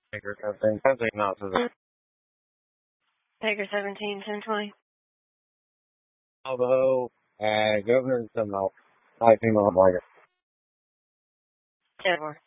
Baker 17, 17 knots is it? Baker 17, 1020. Navajo, Governor and Seminole, 19 mile blanket. 10-4.